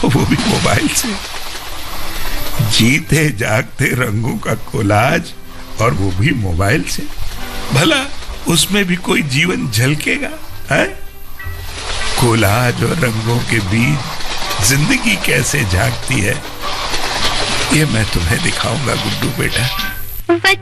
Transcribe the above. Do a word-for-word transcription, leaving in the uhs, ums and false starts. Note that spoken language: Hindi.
वो भी मोबाइल से। जीते जागते रंगों का कोलाज, और वो भी मोबाइल से। भला उसमें भी कोई जीवन झलकेगा है? कोलाज और रंगों के बीच जिंदगी कैसे झांकती है, ये मैं तुम्हें दिखाऊंगा गुड्डू बेटा।